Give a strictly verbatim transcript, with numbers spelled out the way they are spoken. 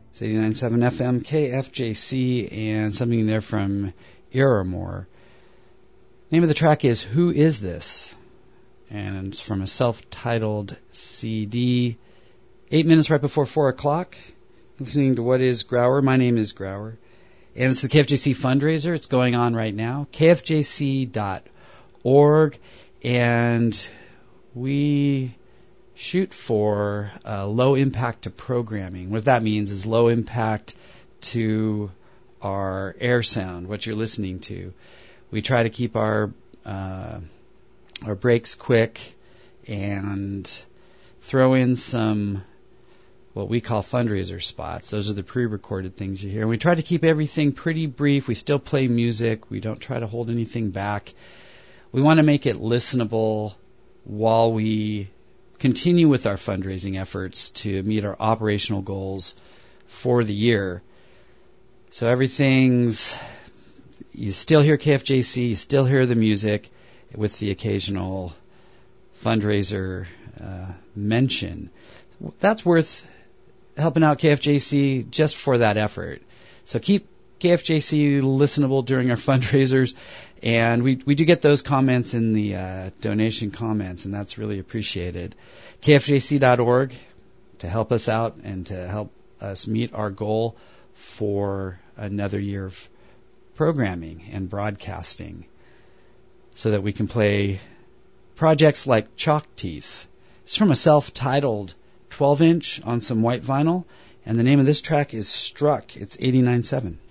It's eighty-nine point seven F M, K F J C, and something there from Irramore. Name of the track is Who Is This? And it's from a self-titled C D. Eight minutes right before four o'clock. Listening to What is Grauer? My name is Grauer. And it's the K F J C fundraiser. It's going on right now. K F J C dot org. And we shoot for uh, low impact to programming. What that means is low impact to our air sound, what you're listening to. We try to keep our uh, our breaks quick and throw in some what we call fundraiser spots. Those are the pre-recorded things you hear. And we try to keep everything pretty brief. We still play music. We don't try to hold anything back. We want to make it listenable while we continue with our fundraising efforts to meet our operational goals for the year. So everything's, you still hear K F J C, you still hear the music with the occasional fundraiser uh, mention. That's worth helping out K F J C just for that effort. So keep K F J C listenable during our fundraisers, and we we do get those comments in the uh, donation comments, and that's really appreciated. K F J C dot org to help us out and to help us meet our goal for another year of programming and broadcasting so that we can play projects like Chalk Teeth. It's from a self-titled twelve inch on some white vinyl, and the name of this track is Struck. It's eighty-nine point seven.